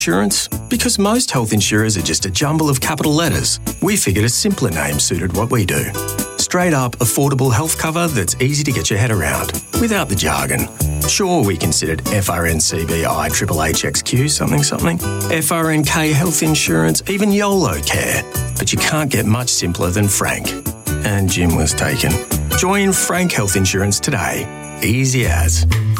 Insurance? Because most health insurers are just a jumble of capital letters. We figured a simpler name suited what we do. Straight up, affordable health cover that's easy to get your head around, without the jargon. Sure, we considered FRNCBI HHHXQ something, FRNK health insurance, even YOLO care. But you can't get much simpler than Frank. And Jim was taken. Join Frank Health Insurance today. Easy as.